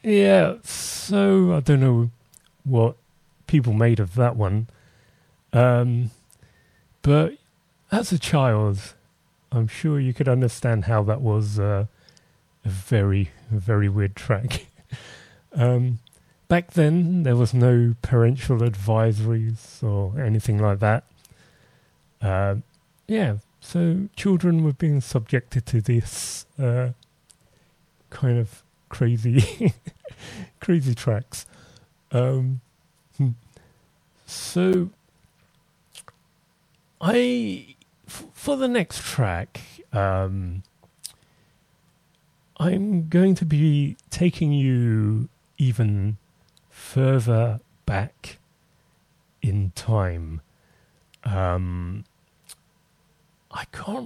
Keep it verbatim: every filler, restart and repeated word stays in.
Yeah, so I don't know what people made of that one. Um, but as a child, I'm sure you could understand how that was uh, a very, very weird track. um, back then, there was no parental advisories or anything like that. Uh, yeah, so children were being subjected to this uh, kind of crazy, crazy tracks. Um, hmm. so, I f- for the next track, um, I'm going to be taking you even further back in time. Um, I can't